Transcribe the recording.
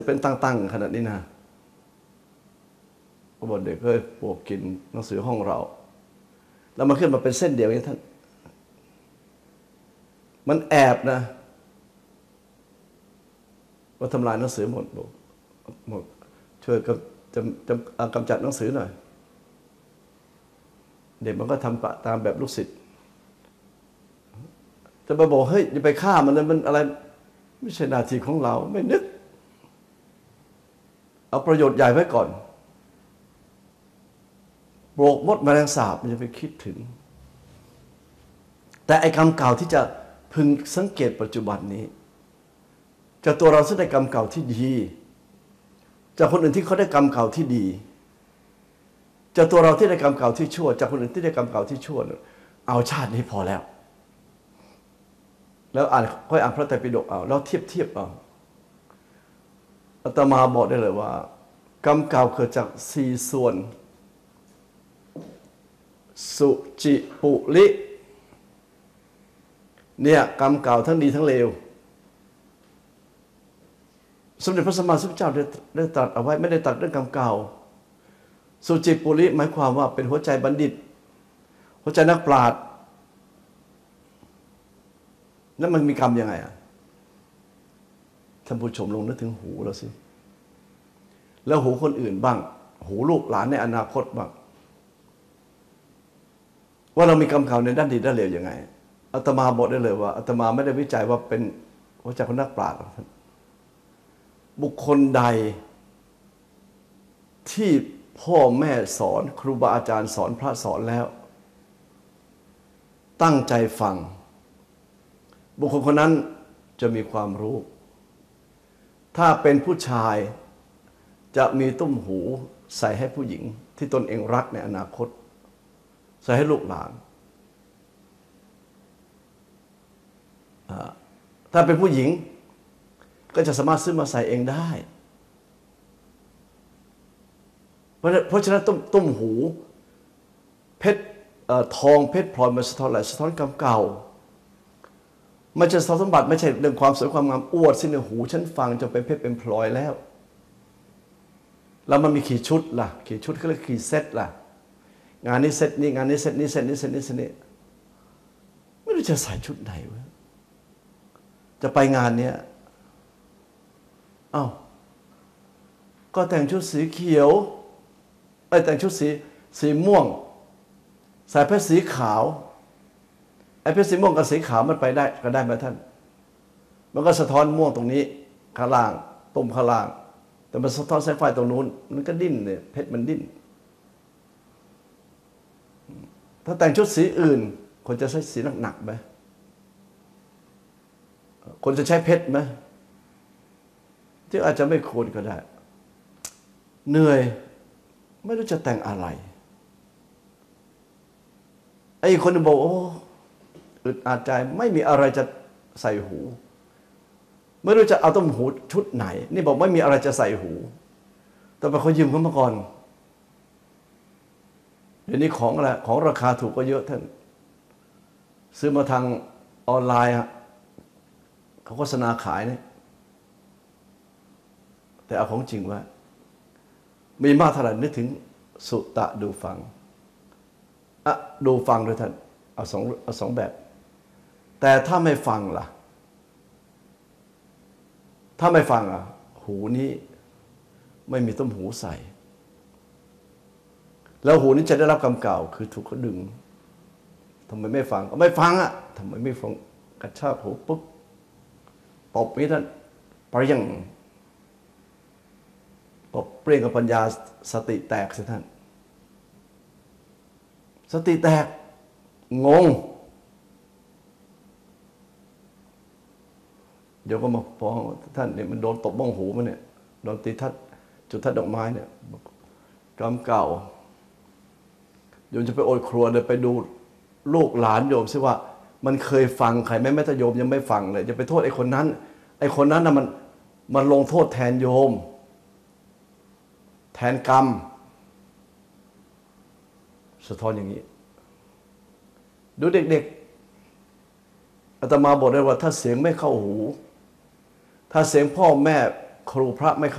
เป็นตั้งๆขนาดนี้นะก็บอกเด็กก็ปวกกินหนังสือห้องเราแล้วมันขึ้นมาเป็นเส้นเดียวนี้ท่านมันแอบนะว่าทำลายหนังสือหมดช่วยกำจัดหนังสือหน่อยเด็กมันก็ทำตามแบบลูกศิษย์จะมาบอกเฮ้ยอย่าไปฆ่ามันเลยมันอะไรไม่ใช่หน้าที่ของเราไม่นึกเอาประโยชน์ใหญ่ไว้ก่อนโบกมดแมลงสาบมันจะไปคิดถึงแต่ไอ้กรรมเก่าที่จะพึงสังเกตปัจจุบันนี้จากตัวเราซึ่งได้กรรมเก่าที่ดีจากคนอื่นที่เขาได้กรรมเก่าที่ดีจากตัวเราที่ได้กรรมเก่าที่ชั่วจากคนอื่นที่ได้กรรมเก่าที่ชั่วเอาชาตินี้พอแล้วแล้วค่อยอ่านพระไตรปิฎกเอาแล้วเทียบเอาอาตมาบอกได้เลยว่ากรรมเก่าเกิดจาก4ส่วนสุจิปุริเนี่ยกรรมเก่าทั้งดีทั้งเลวสมเด็จพระสัมมาสัมพุทธเจ้าได้ตรัสเอาไว้ไม่ได้ตรัสเรื่องกรรมเก่าสุจิปุริหมายความว่าเป็นหัวใจบัณฑิตหัวใจนักปราชญ์แล้วมันมีกรรมยังไงอ่ะท่านผู้ชมลงนึกถึงหูเราสิแล้วหูคนอื่นบ้างหูลูกหลานในอนาคตบ้างว่าเรามีกรรมเก่าในด้านดีด้านเลวยังไงอาตมาบอกได้เลยว่าอาตมาไม่ได้วิจัยว่าเป็นหัวใจของนักปราชญ์บุคคลใดที่พ่อแม่สอนครูบาอาจารย์สอนพระสอนแล้วตั้งใจฟังบุคคลคนนั้นจะมีความรู้ถ้าเป็นผู้ชายจะมีตุ้มหูใส่ให้ผู้หญิงที่ตนเองรักในอนาคตใส่ให้ลูกหลานถ้าเป็นผู้หญิงก็จะสามารถซื้อมาใส่เองได้เพราะฉะนั้นตุ้มหูเพชรทองเพชรพลอยมันสะท้อนอะไรสะท้อนกรรมเก่าไม่ใช่ทรัพย์สมบัติไม่ใช่เรื่องความสวยความงามอวดสิในหูฉันฟังจนเป็นเพชรเป็นพลอยแล้วแล้วมันมีกี่ชุดล่ะกี่ชุดก็เรียกกี่เซตล่ะงานนี้เซตนี้งานนี้เซตนี้เซตนี้เซตนี้เซตนี้ไม่รู้จะใส่ชุดไหนวะจะไปงานเนี้ยก็แต่งชุดสีเขียวแต่งชุดสีม่วงใส่เพชรสีขาวไอ้เพชรสีม่วงกับสีขาวมันไปได้ก็ได้ไหมท่านมันก็สะท้อนม่วงตรงนี้ข้างล่างตุ่มข้างล่างแต่มันสะท้อนแสงไฟตรงนู้นมันก็ดิ้นเนี่ยเพชรมันดิ้นถ้าแต่งชุดสีอื่นคนจะใช้สีหนักๆไหมคนจะใช้เพชรไหมที่อาจจะไม่ควรก็ได้เหนื่อยไม่รู้จะแต่งอะไรไอ้คนบอกโอ้อึดอัดใจไม่มีอะไรจะใส่หูไม่รู้จะเอาต้มหูชุดไหนนี่บอกไม่มีอะไรจะใส่หูแต่ไปเขายืมเขามาก่อนเดี๋ยวนี้ของอะไรของราคาถูกก็เยอะท่านซื้อมาทางออนไลน์เขาโฆษณาขายเนี่ยแต่เอาของจริงว่ามีมากเท่าไหร่นึกถึงสุตะดูฟังดูฟังด้วยท่านเอาสองแบบแต่ถ้าไม่ฟังล่ะถ้าไม่ฟังหูนี้ไม่มีต้มหูใส่แล้วหูนี้จะได้รับกรรมเก่าคือถูกเขาดึงทำไมไม่ฟังก็ไม่ฟังทำไมไม่ฟังกระชากหูปุ๊บตบนี้ท่านปริยังตบเปรี้ยงกับปัญญาสติแตกสิท่านสติแตกงงเดี๋ยวก็มาฟ้องท่านเนี่ยมันโดนตบบ้องหูมันเนี่ยโดนตีจุดทัดดอกไม้เนี่ยกรรมเก่าโยมจะไปโอดครัวเดินไปดูลูกหลานโยมซิว่ามันเคยฟังใครแม้แต่โยมยังไม่ฟังเลยจะไปโทษไอ้คนนั้นน่ะมันลงโทษแทนโยมแทนกรรมสะท้อนอย่างนี้ดูเด็กๆอาตมาบอกได้ว่าถ้าเสียงไม่เข้าหูถ้าเสียงพ่อแม่ครูพระไม่เข้า